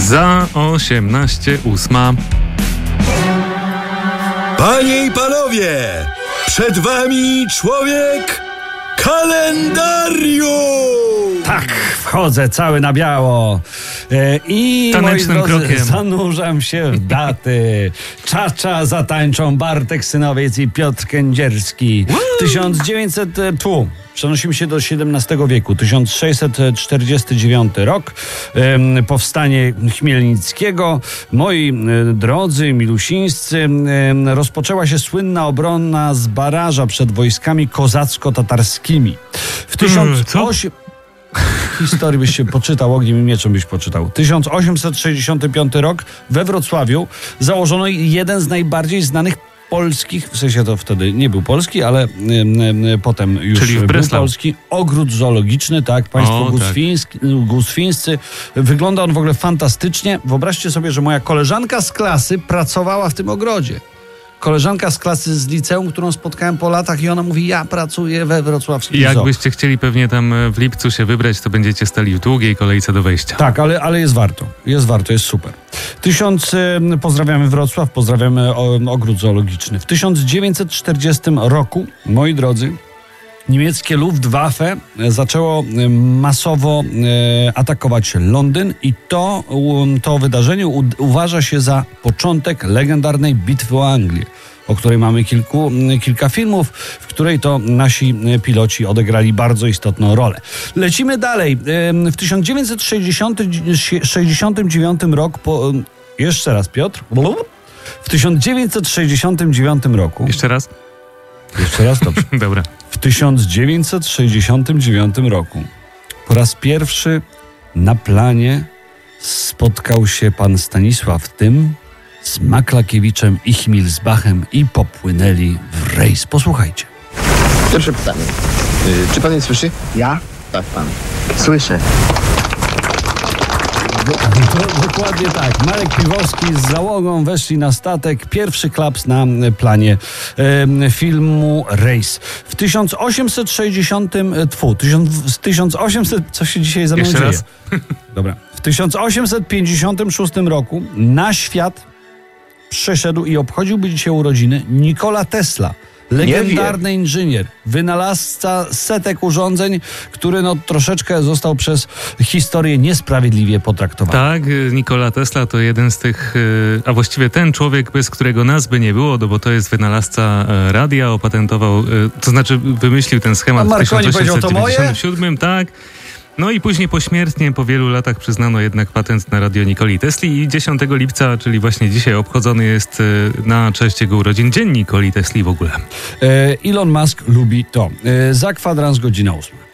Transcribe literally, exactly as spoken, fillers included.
Za osiemnaście ósma. Panie i panowie, przed wami człowiek kalendarium! Tak, wchodzę cały na biało e, i Tanecznym moi drodzy, krokiem zanurzam się w daty. Czacza zatańczą Bartek Synowiec i Piotr Kędzierski. tysiąc dziewięćset... Tu, przenosimy się do siedemnastego wieku. tysiąc sześćset czterdziesty dziewiąty rok. E, powstanie Chmielnickiego. Moi e, drodzy, milusińscy, e, rozpoczęła się słynna obrona z baraża przed wojskami kozacko-tatarskimi. W tysiąc osiem... Historii byś się poczytał, Ogniem i Mieczem byś poczytał. tysiąc osiemset sześćdziesiąty piąty rok we Wrocławiu założono jeden z najbardziej znanych polskich, w sensie to wtedy nie był polski, ale y, y, potem już Czyli w był Breslau. polski. Ogród zoologiczny, tak, państwo O, Gusfiński, Gusfińscy. Wygląda on w ogóle fantastycznie. Wyobraźcie sobie, że moja koleżanka z klasy pracowała w tym ogrodzie. Koleżanka z klasy z liceum, którą spotkałem po latach i ona mówi, ja pracuję we wrocławskim zoo. Jakbyście chcieli pewnie tam w lipcu się wybrać, to będziecie stali w długiej kolejce do wejścia. Tak, ale, ale jest warto. Jest warto, jest super. Tysiąc, y, pozdrawiamy Wrocław, pozdrawiamy o, ogród zoologiczny. W tysiąc dziewięćset czterdziestym roku, moi drodzy, niemieckie Luftwaffe zaczęło y, masowo y, atakować Londyn i to, y, to wydarzenie u, uważa się za początek legendarnej bitwy o Anglię, o której mamy kilku, kilka filmów, w której to nasi piloci odegrali bardzo istotną rolę. Lecimy dalej. W tysiąc dziewięćset sześćdziesiątym dziewiątym roku, po, jeszcze raz Piotr, w tysiąc dziewięćset sześćdziesiątym dziewiątym roku, Jeszcze raz? jeszcze raz, dobrze, Dobra. w tysiąc dziewięćset sześćdziesiątym dziewiątym roku po raz pierwszy na planie spotkał się pan Stanisław Tym z Maklakiewiczem i Chmilsbachem i popłynęli w rejs. Posłuchajcie. Pierwsze pytanie. Y, czy pan mnie słyszy? Ja? Tak, pan. Słyszę. Do, dokładnie tak. Marek Piwowski z załogą weszli na statek. Pierwszy klaps na planie e, filmu Rejs. W tysiąc osiemset sześćdziesiątym... Tfu, tysiąc, tysiąc osiemset... Co się dzisiaj za mną Jeszcze dzieje? raz. Dobra. W tysiąc osiemset pięćdziesiątym szóstym roku na świat przyszedł i obchodziłby dzisiaj urodziny Nikola Tesla. Legendarny inżynier, wynalazca setek urządzeń, który no troszeczkę został przez historię niesprawiedliwie potraktowany. Tak, Nikola Tesla to jeden z tych, a właściwie ten człowiek, bez którego nas by nie było, no bo to jest wynalazca radia, opatentował, to znaczy wymyślił ten schemat A w Marconi tysiąc osiemset dziewięćdziesiątym siódmym, tak. No i później pośmiertnie, po wielu latach przyznano jednak patent na radio Nikoli Tesli i dziesiątego lipca, czyli właśnie dzisiaj, obchodzony jest na cześć jego urodzin Dzień Nikoli Tesli w ogóle. E, Elon Musk lubi to. E, za kwadrans godzina ósma.